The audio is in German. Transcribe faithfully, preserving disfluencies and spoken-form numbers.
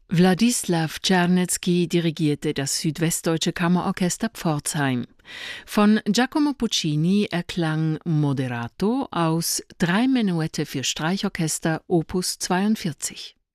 Wladislaw Czarnecki dirigierte das Südwestdeutsche Kammerorchester Pforzheim. Von Giacomo Puccini erklang Moderato aus Drei Menuette für Streichorchester Opus zweiundvierzig.